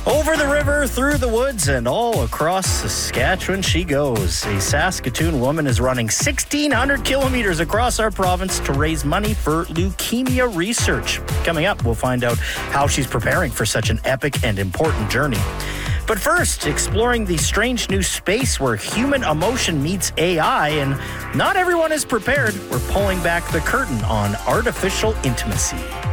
Over the river, through the woods, and all across Saskatchewan she goes. A Saskatoon woman is running 1,600 kilometers across our province to raise money for leukemia research. Coming up, we'll find out how she's preparing for such an epic and important journey. But first, exploring the strange new space where human emotion meets AI, and not everyone is prepared. We're pulling back the curtain on artificial intimacy.